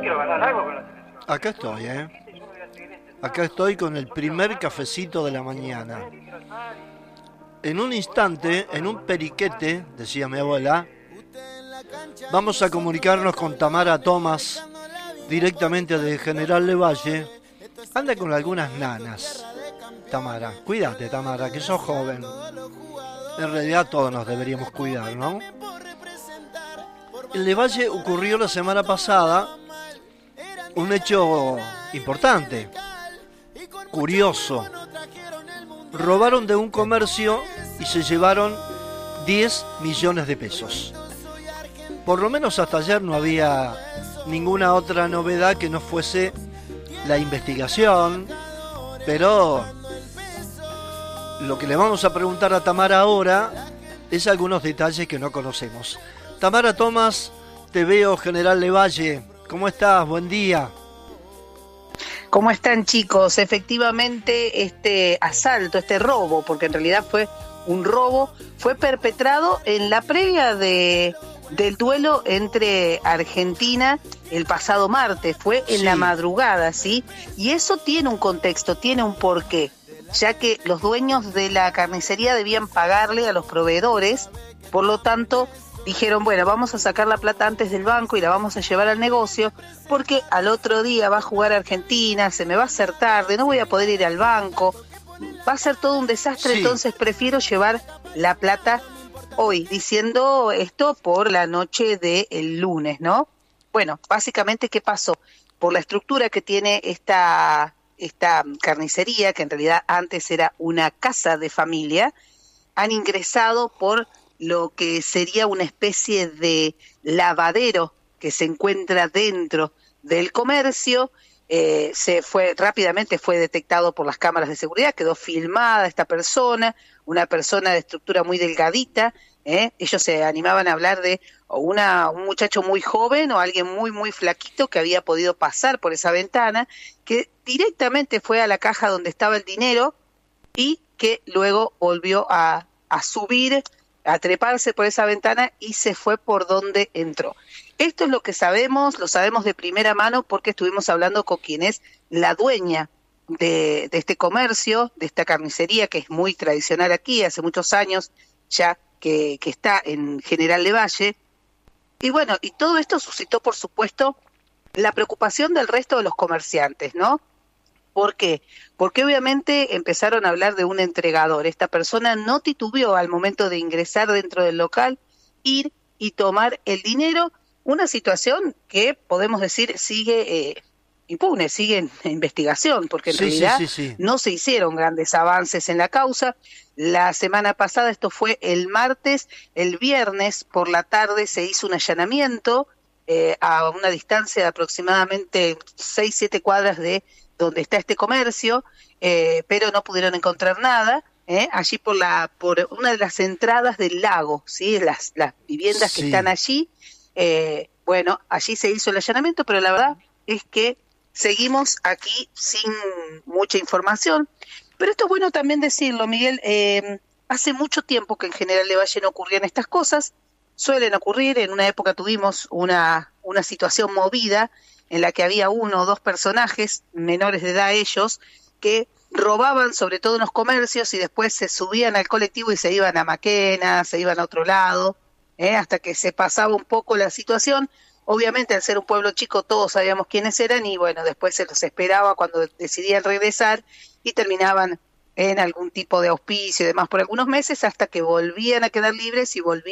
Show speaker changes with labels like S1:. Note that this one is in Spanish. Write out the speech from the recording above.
S1: Acá estoy, Acá estoy con el primer cafecito de la mañana. En un instante, en un periquete, decía mi abuela, vamos a comunicarnos con Tamara Thomas, directamente de General Lavalle. Anda con algunas nanas, Tamara. Cuídate, Tamara, que sos joven. En realidad todos nos deberíamos cuidar, ¿no? En Lavalle ocurrió la semana pasada un hecho importante, curioso. Robaron de un comercio y se llevaron 10 millones de pesos. Por lo menos hasta ayer no había ninguna otra novedad que no fuese la investigación, pero lo que le vamos a preguntar a Tamara ahora es algunos detalles que no conocemos. Tamara Thomas, te veo, General Lavalle. ¿Cómo estás? Buen día.
S2: ¿Cómo están, chicos? Efectivamente, este asalto, este robo, porque en realidad fue un robo, fue perpetrado en la previa del duelo entre Argentina el pasado martes, fue en la madrugada, ¿sí? Y eso tiene un contexto, tiene un porqué, ya que los dueños de la carnicería debían pagarle a los proveedores, por lo tanto dijeron, bueno, vamos a sacar la plata antes del banco y la vamos a llevar al negocio, porque al otro día va a jugar Argentina, se me va a hacer tarde, no voy a poder ir al banco, va a ser todo un desastre, entonces prefiero llevar la plata hoy, diciendo esto por la noche del lunes, ¿no? Bueno, básicamente, ¿qué pasó? Por la estructura que tiene esta carnicería, que en realidad antes era una casa de familia, han ingresado por lo que sería una especie de lavadero que se encuentra dentro del comercio. Rápidamente fue detectado por las cámaras de seguridad, quedó filmada esta persona, una persona de estructura muy delgadita. Ellos se animaban a hablar de un muchacho muy joven o alguien muy muy flaquito que había podido pasar por esa ventana, que directamente fue a la caja donde estaba el dinero y que luego volvió a subir, a treparse por esa ventana y se fue por donde entró. Esto es lo que sabemos, lo sabemos de primera mano porque estuvimos hablando con quien es la dueña de este comercio, de esta carnicería que es muy tradicional aquí, hace muchos años ya que está en General Lavalle. Y bueno, y todo esto suscitó, por supuesto, la preocupación del resto de los comerciantes, ¿no? ¿Por qué? Porque obviamente empezaron a hablar de un entregador. Esta persona no titubeó al momento de ingresar dentro del local, ir y tomar el dinero, una situación que podemos decir sigue impune, sigue en investigación, porque en realidad no se hicieron grandes avances en la causa. La semana pasada, esto fue el martes, el viernes por la tarde se hizo un allanamiento a una distancia de aproximadamente 6-7 cuadras de donde está este comercio, pero no pudieron encontrar nada, allí por una de las entradas del lago, ¿sí? Las viviendas que están allí, bueno, allí se hizo el allanamiento, pero la verdad es que seguimos aquí sin mucha información. Pero esto es bueno también decirlo, Miguel, hace mucho tiempo que en General Lavalle no ocurrían estas cosas, suelen ocurrir. En una época tuvimos una situación movida en la que había uno o dos personajes, menores de edad ellos, que robaban sobre todo en los comercios y después se subían al colectivo y se iban a Maquena, se iban a otro lado, hasta que se pasaba un poco la situación. Obviamente, al ser un pueblo chico, todos sabíamos quiénes eran y bueno, después se los esperaba cuando decidían regresar y terminaban en algún tipo de auspicio y demás por algunos meses hasta que volvían a quedar libres y volvían